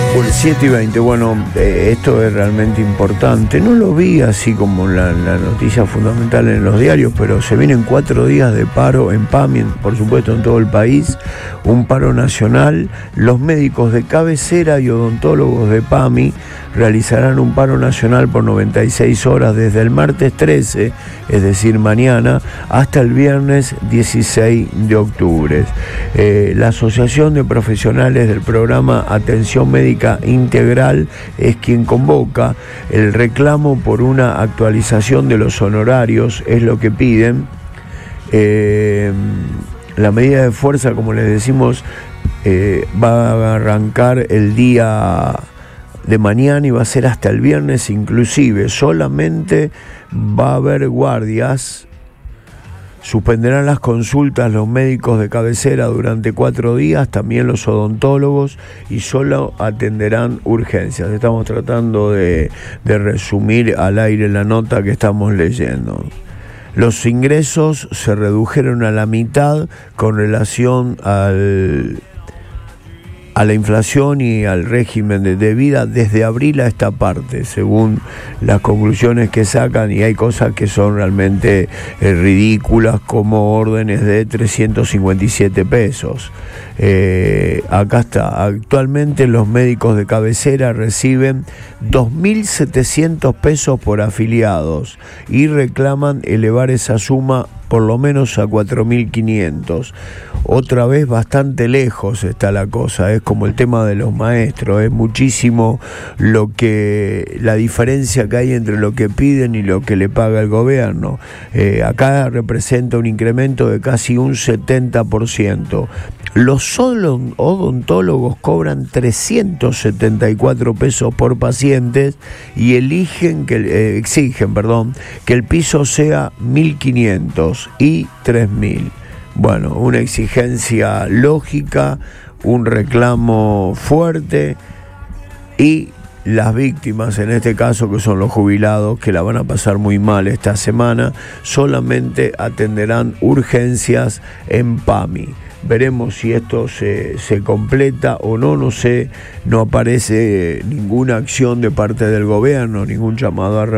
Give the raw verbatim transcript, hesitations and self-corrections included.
Bueno, siete y veinte, bueno, eh, esto es realmente importante. No lo vi así como la, la noticia fundamental en los diarios, pero se vienen cuatro días de paro en PAMI, por supuesto en todo el país, un paro nacional. Los médicos de cabecera y odontólogos de PAMI realizarán un paro nacional por noventa y seis horas desde el martes trece, es decir, mañana, hasta el viernes dieciséis de octubre. Eh, la Asociación de Profesionales del Programa Atención Médica Integral es quien convoca. El reclamo por una actualización de los honorarios es lo que piden. Eh, la medida de fuerza, como les decimos, eh, va a arrancar el día de mañana y va a ser hasta el viernes inclusive. Solamente va a haber guardias. Suspenderán las consultas los médicos de cabecera durante cuatro días, también los odontólogos, y solo atenderán urgencias. Estamos tratando de, de resumir al aire la nota que estamos leyendo. Los ingresos se redujeron a la mitad con relación al... a la inflación y al régimen de, de vida desde abril a esta parte, según las conclusiones que sacan, y hay cosas que son realmente eh, ridículas, como órdenes de trescientos cincuenta y siete pesos. Eh, acá está, actualmente los médicos de cabecera reciben dos mil setecientos pesos por afiliados y reclaman elevar esa suma por lo menos a cuatro mil quinientos. Otra vez bastante lejos está la cosa, es como el tema de los maestros, es muchísimo lo que la diferencia que hay entre lo que piden y lo que le paga el gobierno. Eh, acá representa un incremento de casi un setenta por ciento. Los odontólogos cobran trescientos setenta y cuatro pesos por pacientes y eligen que, eh, exigen perdón, que el piso sea mil quinientos y tres mil. Bueno, una exigencia lógica, un reclamo fuerte, y las víctimas, en este caso, que son los jubilados, que la van a pasar muy mal esta semana, solamente atenderán urgencias en PAMI. Veremos si esto se, se completa o no, no sé, no aparece ninguna acción de parte del gobierno, ningún llamado a